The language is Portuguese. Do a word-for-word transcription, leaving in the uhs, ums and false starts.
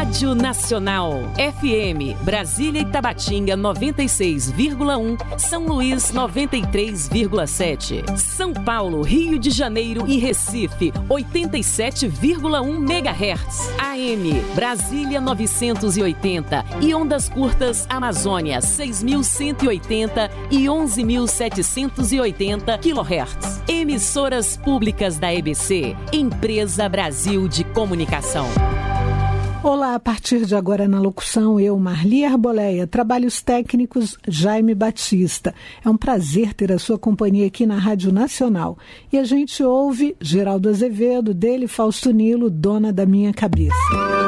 Rádio Nacional. F M, Brasília e Tabatinga noventa e seis vírgula um, São Luís noventa e três vírgula sete, São Paulo, Rio de Janeiro e Recife oitenta e sete vírgula um megahertz. A M, Brasília novecentos e oitenta e ondas curtas Amazônia seis mil cento e oitenta e onze mil setecentos e oitenta quilohertz. Emissoras públicas da E B C, Empresa Brasil de Comunicação. Olá, a partir de agora na locução, eu, Marli Arboleia, trabalhos técnicos, Jaime Batista. É um prazer ter a sua companhia aqui na Rádio Nacional. E a gente ouve Geraldo Azevedo, dele Fausto Nilo, Dona da Minha Cabeça.